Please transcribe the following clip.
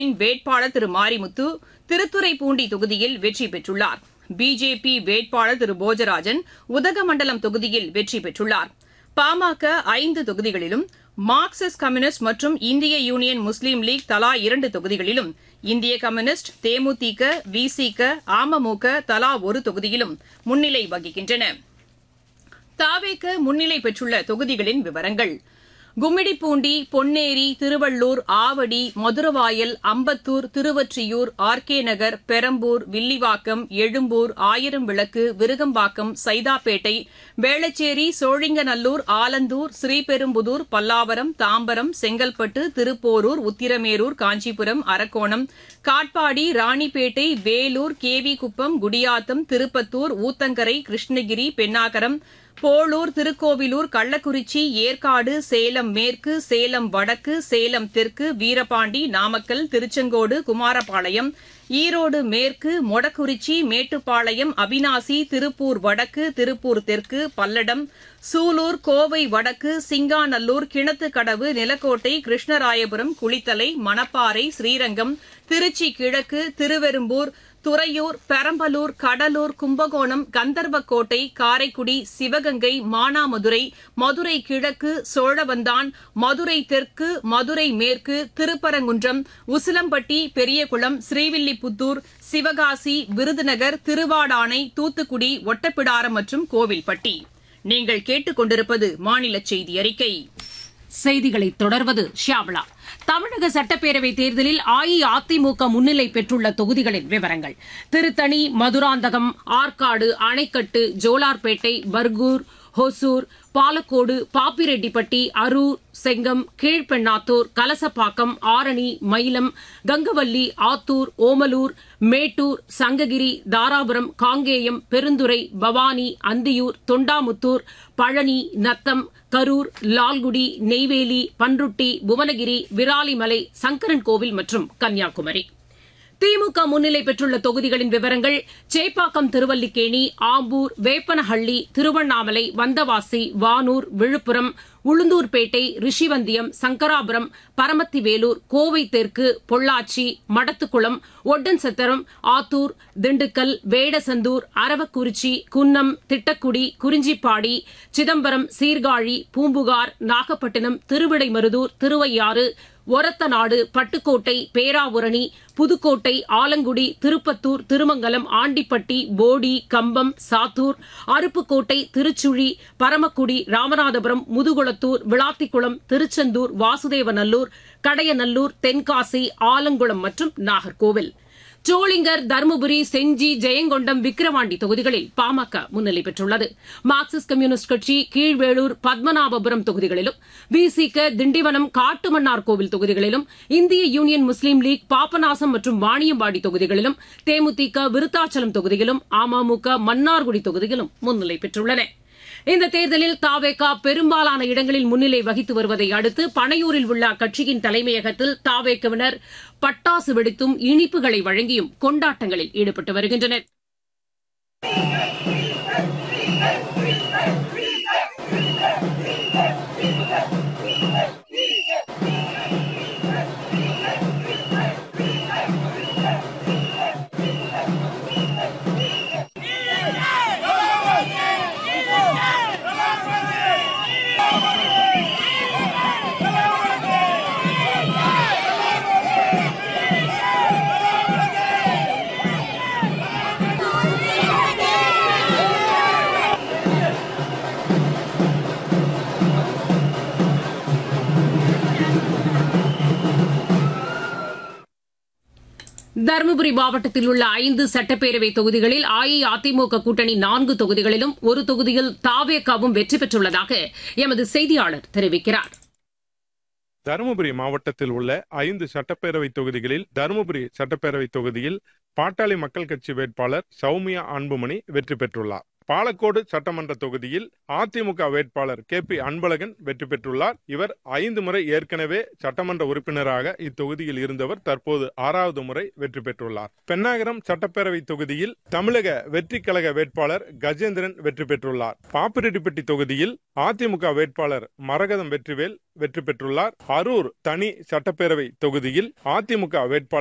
வேட்பாளர் திரு மாரிமுத்து திருத்துறைப்பூண்டி தொகுதியில் வெற்றி பெற்றுள்ளார். பிஜேபி வேட்பாளர் திரு போஜராஜன் உதகமண்டலம் தொகுதியில் வெற்றி பெற்றுள்ளார். பாமக 5 தொகுதிகளிலும், மார்க்சிஸ்ட் கம்யூனிஸ்ட் மற்றும் இந்திய யூனியன் முஸ்லீம் லீக் தலா 2 தொகுதிகளிலும், இந்திய கம்யூனிஸ்ட், தேமுதிக, விசிக, அமமுக தலா 1 தொகுதியிலும் முன்னிலை வகிக்கின்றன. தவேக முன்னிலை பெற்றுள்ள தொகுதிகளின் விவரங்கள்: கும்மிடிப்பூண்டி, பொன்னேரி, திருவள்ளூர், ஆவடி, மதுரவாயல், அம்பத்தூர், திருவொற்றியூர், ஆர்கே நகர், பெரம்பூர், வில்லிவாக்கம், எழும்பூர், ஆயிரம்விளக்கு, விருகம்பாக்கம், சைதாப்பேட்டை, வேளச்சேரி, சோழிங்கநல்லூர், ஆலந்தூர், ஸ்ரீபெரும்புதூர், பல்லாவரம், தாம்பரம், செங்கல்பட்டு, திருப்போரூர், உத்திரமேரூர், காஞ்சிபுரம், அரக்கோணம், காட்பாடி, ராணிப்பேட்டை, வேலூர், கேவிக்குப்பம், குடியாத்தம், திருப்பத்தூர், ஊத்தங்கரை, கிருஷ்ணகிரி, பென்னாகரம், போளூர், திருக்கோவிலூர், கள்ளக்குறிச்சி, ஏற்காடு, சேலம் மேற்கு, சேலம் வடக்கு, சேலம் தெற்கு, வீரபாண்டி, நாமக்கல், திருச்செங்கோடு, குமாரபாளையம், ஈரோடு மேற்கு, மொடக்குறிச்சி, மேட்டுப்பாளையம், அவினாசி, திருப்பூர் வடக்கு, திருப்பூர் தெற்கு, பல்லடம், சூலூர், கோவை வடக்கு, சிங்காநல்லூர், கிணத்துக்கடவு, நிலக்கோட்டை, கிருஷ்ணராயபுரம், குளித்தலை, மணப்பாறை, ஸ்ரீரங்கம், திருச்சி கிழக்கு, திருவெரும்பூர், துறையூர், பெரம்பலூர், கடலூர், கும்பகோணம், கந்தர்வக்கோட்டை, காரைக்குடி, சிவகங்கை, மானாமதுரை, மதுரை கிழக்கு, சோழவந்தான், மதுரை தெற்கு, மதுரை மேற்கு, திருப்பரங்குன்றம், உசிலம்பட்டி, பெரியகுளம், ஸ்ரீவில்லிபுத்தூர், சிவகாசி, விருதுநகர், திருவாடானை, தூத்துக்குடி, ஒட்டப்பிடாரம் மற்றும் கோவில்பட்டி. நீங்கள் கேட்டுக் கொண்டிருப்பது மாநில செய்தி அறிக்கை. செய்திகளை தொடர்வது ஷியாமளா. தமிழக சட்டப்பேரவைத் தேர்தலில் அஇஅதிமுக முன்னிலை பெற்றுள்ள தொகுதிகளின் விவரங்கள்: திருத்தணி, மதுராந்தகம், ஆற்காடு, அணைக்கட்டு, ஜோலார்பேட்டை, பர்கூர், ஹொசூர், பாலக்கோடு, பாப்பிரெட்டிப்பட்டி, அரூர், செங்கம், கீழ்பெண்ணாத்தூர், கலசப்பாக்கம், ஆரணி, மயிலம், கங்கவல்லி, ஆத்தூர், ஓமலூர், மேட்டூர், சங்ககிரி, தாராபுரம், காங்கேயம், பெருந்துறை, பவானி, அந்தியூர், தொண்டாமுத்தூர், பழனி, நத்தம், கரூர், லால்குடி, நெய்வேலி, பன்ருட்டி, புவனகிரி, விராலிமலை, சங்கரன்கோவில் மற்றும் கன்னியாகுமரி. திமுக முன்னிலை பெற்றுள்ள தொகுதிகளின் விவரங்கள்: சேப்பாக்கம், திருவல்லிக்கேணி, ஆம்பூர், வேப்பனஹள்ளி, திருவண்ணாமலை, வந்தவாசி, வானூர், விழுப்புரம், உளுந்தூர்பேட்டை, ரிஷிவந்தியம், சங்கராபுரம், பரமத்திவேலூர், கோவை தெற்கு, பொள்ளாச்சி, மடத்துக்குளம், ஒட்டன்சத்திரம், ஆத்தூர், திண்டுக்கல், வேடசந்தூர், அரவக்குறிச்சி, குன்னம், திட்டக்குடி, குறிஞ்சிப்பாடி, சிதம்பரம், சீர்காழி, பூம்புகார், நாகப்பட்டினம், திருவிடைமருதூர், திருவையாறு, ஒரத்தநாடு, பட்டுக்கோட்டை, பேராவூரணி, புதுக்கோட்டை, ஆலங்குடி, திருப்பத்தூர், திருமங்கலம், ஆண்டிப்பட்டி, போடி, கம்பம், சாத்தூர், அருப்புக்கோட்டை, திருச்சுழி, பரமக்குடி, ராமநாதபுரம், முதுகுளத்தூர், விளாத்திக்குளம், திருச்செந்தூர், வாசுதேவநல்லூர், கடையநல்லூர், தென்காசி, ஆலங்குளம் மற்றும் நாகர்கோவில். சோளிங்கர், தருமபுரி, செஞ்சி, ஜெயங்கொண்டம், விக்கிரவாண்டி தொகுதிகளில் பாமக முன்னிலை பெற்றுள்ளது. மார்க்சிஸ்ட் கம்யூனிஸ்ட் கட்சி கீழ்வேளூர், பத்மநாபபுரம் தொகுதிகளிலும், விசிக திண்டிவனம், காட்டுமன்னார்கோவில் தொகுதிகளிலும், இந்திய யூனியன் முஸ்லீம் லீக் பாபநாசம் மற்றும் வாணியம்பாடி தொகுதிகளிலும், தேமுதிக விருத்தாச்சலம் தொகுதியிலும், அமமுக மன்னார்குடி தொகுதியிலும் முன்னிலை பெற்றுள்ளன. இந்த தேர்தலில் தவேக பெரும்பாலான இடங்களில் முன்னிலை வகித்து வருவதை அடுத்து பனையூரில் உள்ள அக்கட்சியின் தலைமையகத்தில் தவேகவினர் பட்டாசு வெடித்தும் இனிப்புகளை வழங்கியும் கொண்டாட்டங்களில் ஈடுபட்டு வருகின்றனர். தருமபுரி மாவட்டத்தில் உள்ள 5 சட்டப்பேரவை தொகுதிகளில் அஇஅதிமுக கூட்டணி 4 தொகுதிகளிலும், ஒரு தொகுதியில் தவேகவும் வெற்றி பெற்றுள்ளதாக எமது செய்தியாளர் தெரிவிக்கிறார். தருமபுரி மாவட்டத்தில் உள்ள 5 சட்டப்பேரவை தொகுதிகளில் தருமபுரி சட்டப்பேரவை தொகுதியில் பாட்டாளி மக்கள் கட்சி வேட்பாளர் சௌமியா அன்புமணி வெற்றி பெற்றுள்ளார். பாலக்கோடு சட்டமன்ற தொகுதியில் அதிமுக வேட்பாளர் KP அன்பழகன் வெற்றி பெற்றுள்ளார். இவர் 5 முறை ஏற்கனவே சட்டமன்ற உறுப்பினராக இத்தொகுதியில் இருந்தவர். தற்போது 6வது முறை வெற்றி பெற்றுள்ளார். பென்னாகரம் சட்டப்பேரவை தொகுதியில் தமிழக வெற்றி கழக வேட்பாளர் கஜேந்திரன் வெற்றி பெற்றுள்ளார். பாப்பிரெட்டிப்பட்டி தொகுதியில் அதிமுக வேட்பாளர் மரகதம் வெற்றிவேல் வெற்றி பெற்றுள்ளார். அரூர் தனி சட்டப்பேரவை தொகுதியில் அதிமுக வேட்பாளர்